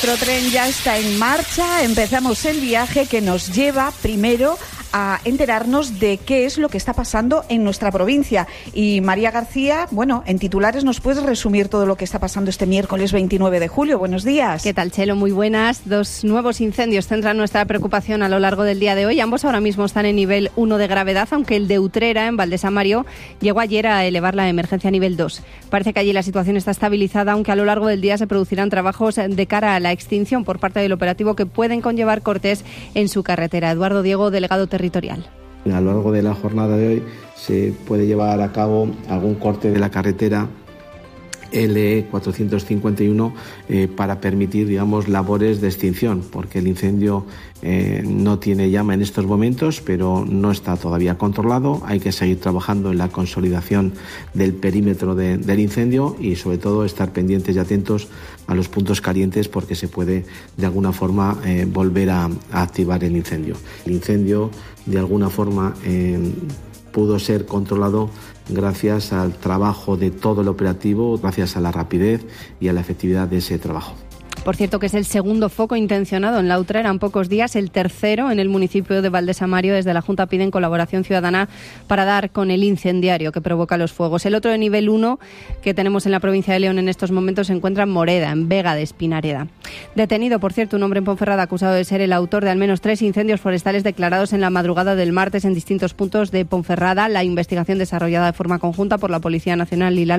Nuestro tren ya está en marcha. Empezamos el viaje que nos lleva primero a enterarnos de qué es lo que está pasando en nuestra provincia. Y María García, bueno, en titulares nos puedes resumir todo lo que está pasando este miércoles 29 de julio. Buenos días. ¿Qué tal, Chelo? Muy buenas. 2 nuevos incendios centran nuestra preocupación a lo largo del día de hoy. Ambos ahora mismo están en nivel 1 de gravedad, aunque el de Utrera, en Valdesamario, llegó ayer a elevar la emergencia a nivel 2. Parece que allí la situación está estabilizada, aunque a lo largo del día se producirán trabajos de cara a la extinción por parte del operativo que pueden conllevar cortes en su carretera. Eduardo Diego, delegado territorial. A lo largo de la jornada de hoy se puede llevar a cabo algún corte de la carretera L451 para permitir, digamos, labores de extinción, porque el incendio no tiene llama en estos momentos, pero no está todavía controlado. Hay que seguir trabajando en la consolidación del perímetro del incendio y, sobre todo, estar pendientes y atentos a los puntos calientes, porque se puede, de alguna forma, volver a activar el incendio. El incendio, de alguna forma, pudo ser controlado gracias al trabajo de todo el operativo, gracias a la rapidez y a la efectividad de ese trabajo. Por cierto, que es el segundo foco intencionado en la Utrera en pocos días, el tercero en el municipio de Valdesamario. Desde la Junta piden colaboración ciudadana para dar con el incendiario que provoca los fuegos. El otro de nivel 1 que tenemos en la provincia de León en estos momentos se encuentra en Moreda, en Vega de Espinareda. Detenido, por cierto, un hombre en Ponferrada acusado de ser el autor de al menos 3 incendios forestales declarados en la madrugada del martes en distintos puntos de Ponferrada. La investigación desarrollada de forma conjunta por la Policía Nacional y la